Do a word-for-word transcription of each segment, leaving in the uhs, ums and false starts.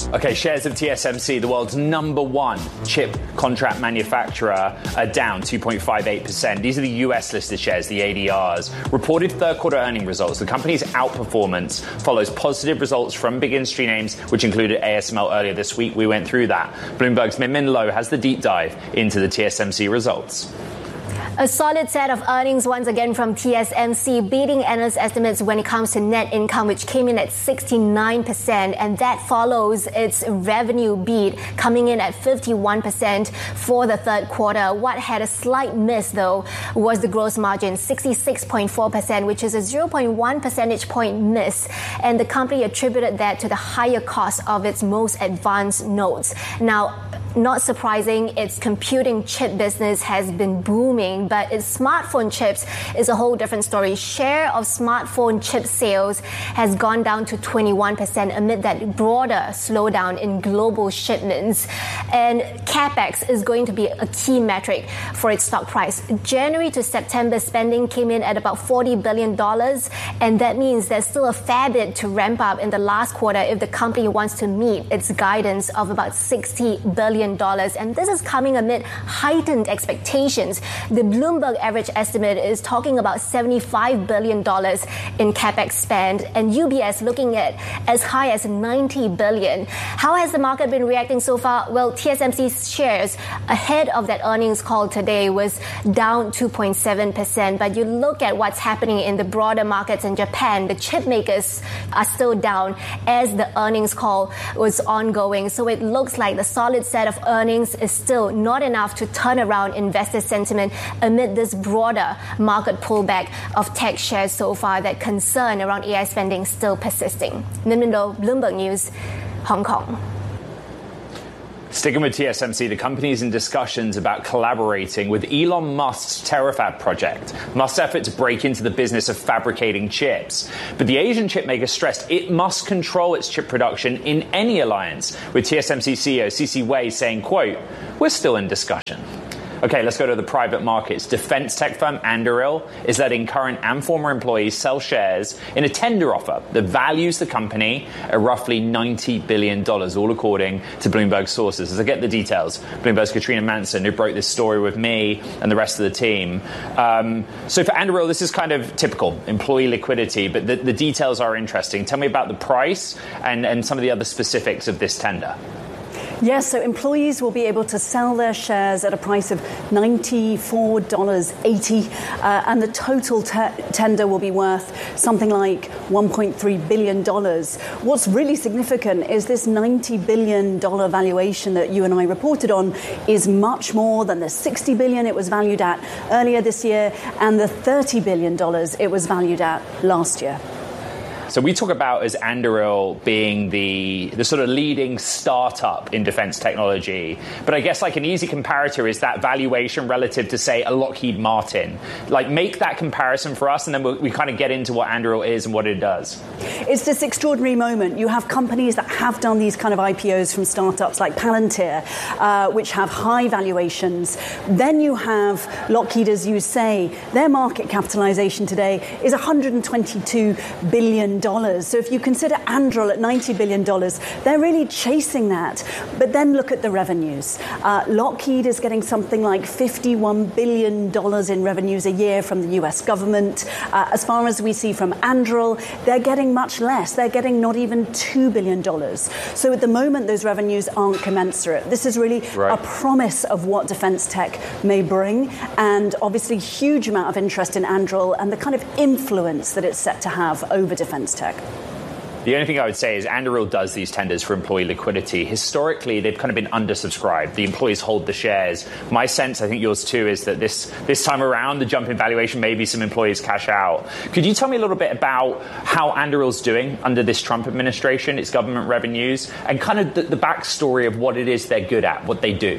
Okay, shares of T S M C, the world's number one chip contract manufacturer, are down two point five eight percent. These are the U S listed shares, the A D Rs. Reported third quarter earning results. The company's outperformance follows positive results from big industry names, which included A S M L earlier this week. We went through that. Bloomberg's Min Min Lo has the deep dive into the T S M C results. A solid set of earnings once again from T S M C, beating analyst estimates when it comes to net income, which came in at sixty-nine percent, and that follows its revenue beat, coming in at fifty-one percent for the third quarter. What had a slight miss, though, was the gross margin, sixty-six point four percent, which is a zero point one percentage point miss, and the company attributed that to the higher cost of its most advanced nodes. Now, not surprising, its computing chip business has been booming, but its smartphone chips is a whole different story. Share of smartphone chip sales has gone down to twenty-one percent amid that broader slowdown in global shipments. And CapEx is going to be a key metric for its stock price. January to September spending came in at about forty billion dollars, and that means there's still a fair bit to ramp up in the last quarter if the company wants to meet its guidance of about sixty billion dollars. And this is coming amid heightened expectations. The Bloomberg average estimate is talking about seventy-five billion dollars in CapEx spend, and U B S looking at as high as ninety billion dollars. How has the market been reacting so far? Well, T S M C's shares ahead of that earnings call today was down two point seven percent, but you look at what's happening in the broader markets in Japan, the chip makers are still down as the earnings call was ongoing. So it looks like the solid set of earnings is still not enough to turn around investor sentiment amid this broader market pullback of tech shares so far. That concern around A I spending still persisting. Min Min Lo, Bloomberg News, Hong Kong. Sticking with T S M C, the company is in discussions about collaborating with Elon Musk's Terafab project, Musk's effort to break into the business of fabricating chips. But the Asian chip maker stressed it must control its chip production in any alliance, with T S M C C E O C C Wei saying, quote, "We're still in discussion." Okay, let's go to the private markets. Defense tech firm Anduril is letting current and former employees sell shares in a tender offer that values the company at roughly ninety billion dollars, all according to Bloomberg sources. As I get the details, Bloomberg's Katrina Manson, who broke this story with me and the rest of the team. Um, so for Anduril, this is kind of typical employee liquidity, but the, the details are interesting. Tell me about the price and, and some of the other specifics of this tender. Yes, so employees will be able to sell their shares at a price of ninety-four dollars and eighty cents, uh, and the total te- tender will be worth something like one point three billion dollars. What's really significant is this ninety billion dollars valuation that you and I reported on is much more than the sixty billion dollars it was valued at earlier this year and the thirty billion dollars it was valued at last year. So we talk about as Anduril being the the sort of leading startup in defense technology. But I guess like an easy comparator is that valuation relative to, say, a Lockheed Martin. Like, make that comparison for us, and then we'll, we kind of get into what Anduril is and what it does. It's this extraordinary moment. You have companies that have done these kind of I P Os from startups like Palantir, uh, which have high valuations. Then you have Lockheed, as you say, their market capitalization today is one hundred twenty-two billion dollars. So if you consider Anduril at ninety billion dollars, they're really chasing that. But then look at the revenues. Uh, Lockheed is getting something like fifty-one billion dollars in revenues a year from the U S government. Uh, as far as we see from Anduril, they're getting much less. They're getting not even two billion dollars. So at the moment, those revenues aren't commensurate. This is really right. a promise of what defense tech may bring, and obviously huge amount of interest in Anduril and the kind of influence that it's set to have over defense tech. The only thing I would say is Anduril does these tenders for employee liquidity. Historically, they've kind of been undersubscribed. The employees hold the shares. My sense, I think yours too, is that this this time around, the jump in valuation, maybe some employees cash out. Could you tell me a little bit about how Anduril's doing under this Trump administration, its government revenues, and kind of the, the backstory of what it is they're good at, what they do?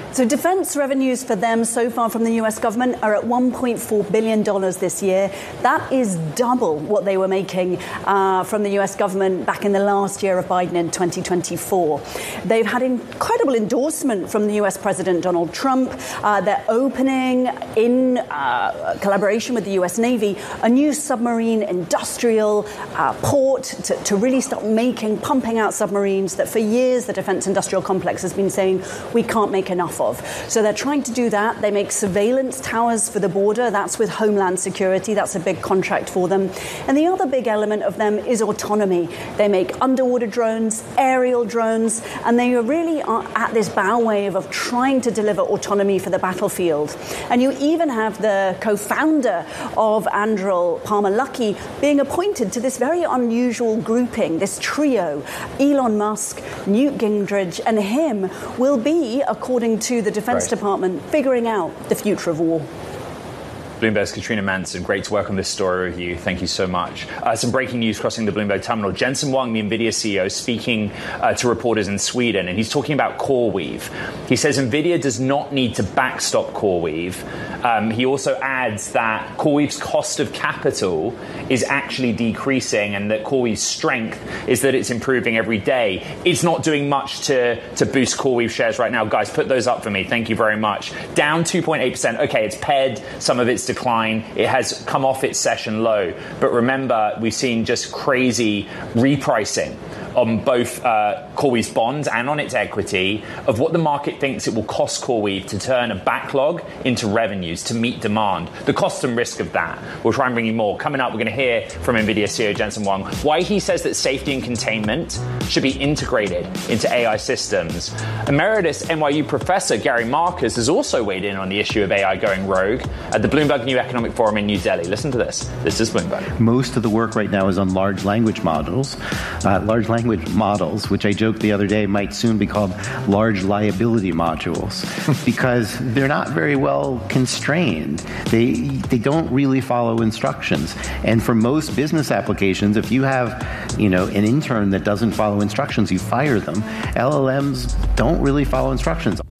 So defense revenues for them so far from the U S government are at one point four billion dollars this year. That is double what they were making uh, from the U S government back in the last year of Biden in twenty twenty-four. They've had incredible endorsement from the U S President Donald Trump. Uh, they're opening, in uh, collaboration with the U S Navy, a new submarine industrial uh, port to, to really start making, pumping out submarines that for years the defense industrial complex has been saying we can't make enough of. So they're trying to do that. They make surveillance towers for the border. That's with Homeland Security. That's a big contract for them. And the other big element of them is autonomy. They make underwater drones, aerial drones, and they really are at this bow wave of trying to deliver autonomy for the battlefield. And you even have the co-founder of Anduril, Palmer Luckey, being appointed to this very unusual grouping, this trio. Elon Musk, Newt Gingrich, and him will be, according to the Defense right. Department, figuring out the future of war. Bloomberg's Katrina Manson, great to work on this story with you. Thank you so much. Uh, some breaking news crossing the Bloomberg terminal. Jensen Huang, the NVIDIA C E O, speaking uh, to reporters in Sweden, and he's talking about CoreWeave. He says NVIDIA does not need to backstop CoreWeave. Um, he also adds that CoreWeave's cost of capital is actually decreasing and that CoreWeave's strength is that it's improving every day. It's not doing much to, to boost CoreWeave shares right now. Guys, put those up for me. Thank you very much. Down two point eight percent. Okay, it's paired some of its decline. It has come off its session low. But remember, we've seen just crazy repricing on both uh, CoreWeave's bonds and on its equity of what the market thinks it will cost CoreWeave to turn a backlog into revenues to meet demand. The cost and risk of that. We'll try and bring you more. Coming up, we're going to hear from NVIDIA C E O Jensen Huang why he says that safety and containment should be integrated into A I systems. Emeritus N Y U professor Gary Marcus has also weighed in on the issue of A I going rogue at the Bloomberg New Economic Forum in New Delhi. Listen to this. This is Bloomberg. Most of the work right now is on large language models. Uh, large language models, which I joked the other day might soon be called large liability modules, because they're not very well constrained. They they don't really follow instructions. And for most business applications, if you have, you know, an intern that doesn't follow instructions, you fire them. L L Ms don't really follow instructions.